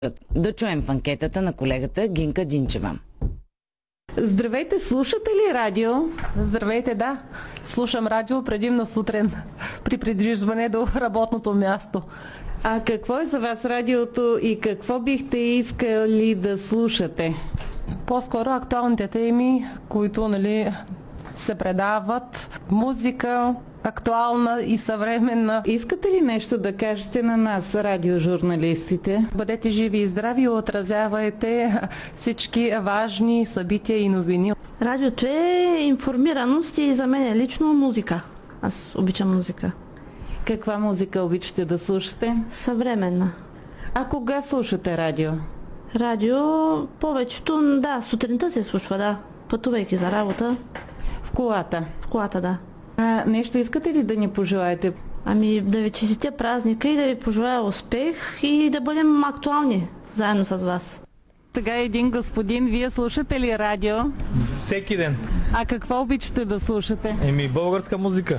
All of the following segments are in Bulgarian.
Да чуем в анкетата на колегата Гинка Динчева. Здравейте, слушате ли радио? Здравейте, да. Слушам радио предимно сутрин при придвижване до работното място. А какво е за вас радиото и какво бихте искали да слушате? По-скоро актуалните теми, които се предават, музика, актуална и съвременна. Искате ли нещо да кажете на нас, радиожурналистите? Бъдете живи и здрави и отразявайте всички важни събития и новини. Радиото е информираност и за мен е лично музика. Аз обичам музика. Каква музика обичате да слушате? Съвременна. А кога слушате радио? Радио повечето, да, сутринта се слушва, да. Пътувайки за работа. В колата? В колата, да. А нещо искате ли да ни пожелаете? Ами да ви честитя празника и да ви пожелая успех и да бъдем актуални заедно с вас. Сега един господин, вие слушате ли радио? Всеки ден. А какво обичате да слушате? Българска музика.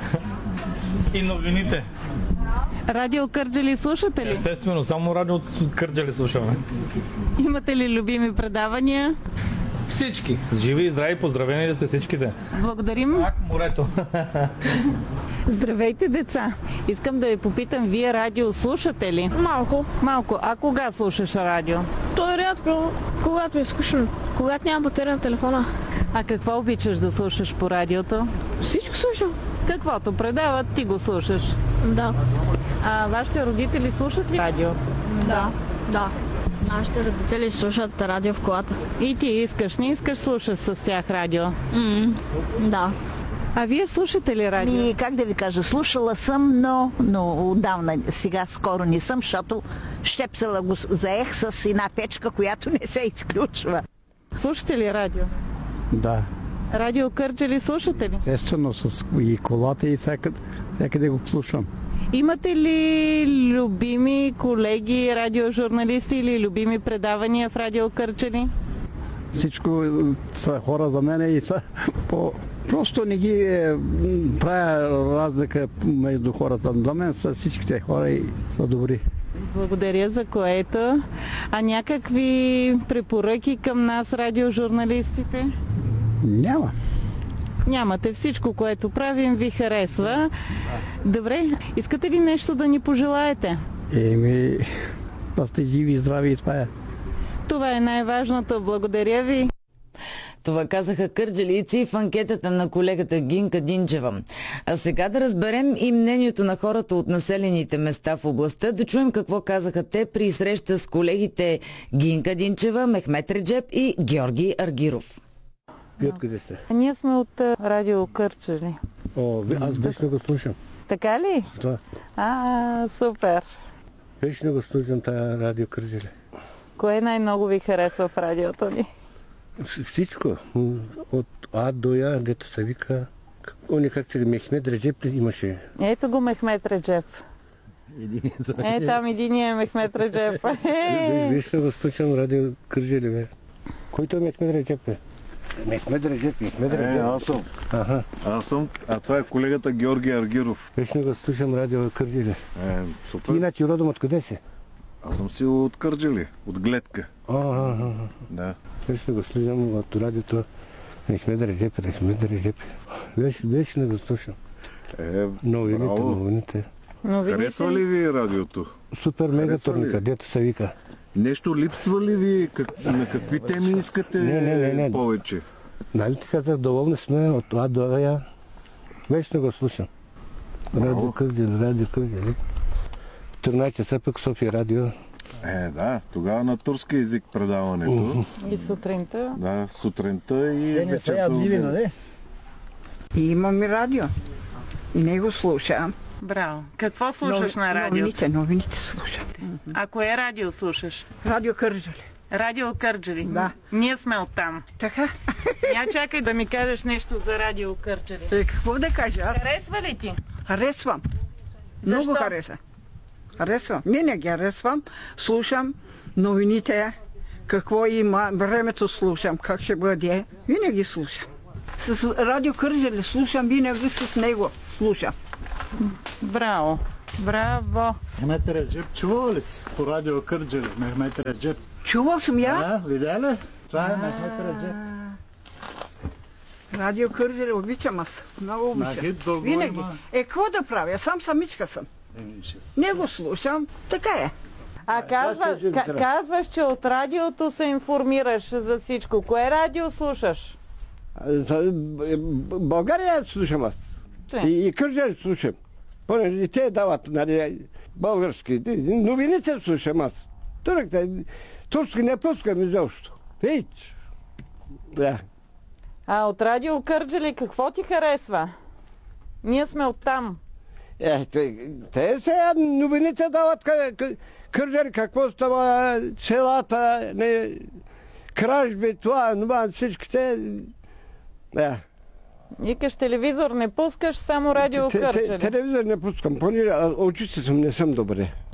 И новините. Радио Кърджали слушате ли? Естествено, само радио Кърджали слушаме. Имате ли любими предавания? Всички. Живи и здрави, поздравени да сте всичките. Благодарим. Пак морето. Здравейте, деца! Искам да ви попитам, вие радио слушате ли? Малко. Малко. А кога слушаш радио? То е рядко, когато е скучно. Когато няма батерия на телефона. А какво обичаш да слушаш по радиото? Всичко слушам. Каквото предават, ти го слушаш. Да. А вашите родители слушат ли радио? Да. Нашите родители слушат радио в колата. И ти искаш, не искаш слушаш с тях радио? Да. А вие слушате ли радио? Как да ви кажа, слушала съм, но отдавна, сега скоро не съм, защото щепсела го заех с една печка, която не се изключва. Слушате ли радио? Да. Радио Кърджали слушате ли? Естествено, с и колата и всякъде го слушам. Имате ли любими колеги, радиожурналисти или любими предавания в радио Кърджали? Всичко са хора за мен и са просто не ги правя разлика между хората. За мен са всичките хора и са добри. Благодаря за което. А някакви препоръки към нас, радиожурналистите? Няма. Нямате. Всичко, което правим, ви харесва. Добре. Искате ли нещо да ни пожелаете? Да сте живи и здрави и това е. Това е най-важното. Благодаря ви. Това казаха кърджалийци в анкетата на колегата Гинка Динчева. А сега да разберем и мнението на хората от населените места в областта, да чуем какво казаха те при среща с колегите Гинка Динчева, Мехмет Реджеп и Георги Аргиров. Вие откъде сте? Ние сме от радио Кърджали. Аз вечно го слушам. Така ли? Да. Супер. Вечно го слушам тая радио Кърджали. Кое най-много ви харесва в радиото ни? Всичко. От А до Я, дето се вика. Как се Мехмет Реджеп ли имаше? Ето го Мехмет Реджеп. Там единия е Мехмет Реджеп. Вечно го слушам радио Кърджали, бе. Който е Мехмет Реджеп, бе? Мехмет Реджеп. Аз съм. Аз съм, а това е колегата Георги Аргиров. Вечно го слушам радио Кърджали. Супер. Ти иначе родом откъде си? Аз съм си от Кърджали, от Гледка. Да. Вечно го слушам от радиото Мехмет Реджеп. Вечно го слушам. Новините. Харесва ли ви радиото? Супер мегаторника, дето се вика. Нещо липсва ли ви? На какви теми искате не. повече? Нали ти казах, доволни сме от А до Я. Вечно го слушам. Радио Кърджали. 13 часа пък София радио. Да, тогава на турски език предаването. И сутринта. Да, сутринта и вечерта. нали? И имам и радио. И него слушам. Браво. Какво слушаш на радиото? Новините слушам. А кое радио слушаш? Радио Кърджали. Радио Кърджали? Да. Ние сме оттам. Така. Я чакай да ми кажеш нещо за радио Кърджали. Какво да кажа? Харесва ли ти? Харесвам. Защо? Много харесвам. Не ги харесвам. Слушам новините, какво има, времето слушам, как ще бъде. Винаги слушам. С радио Кърджали слушам, винаги с него слушам. Браво! Браво! Мехмет Реджеп, чувала ли си по радио Кърджали? Мехмет Реджеп. Чувал съм я. Видя ли? Това е Мехмет Реджеп. Радио Кърджали обичам аз. Много обичам. Винаги. Какво да правя? Сам самичка съм. Не го слушам. Така е. Казваш, че от радиото се информираш за всичко. Кое радио слушаш? България слушам аз. И Кърджали слушам. Понеже те дават, нали, български. Новините слушам аз. Турски не пускам изобщо. Виж. Да. А от радио Кърджали какво ти харесва? Ние сме оттам. Те сега новините дават Кърджали, какво става, селата, кражби, това, всичките. Да. Викаш телевизор не пускаш, само радио Кърджали. Телевизор не пускам, понеже очите не съм добре.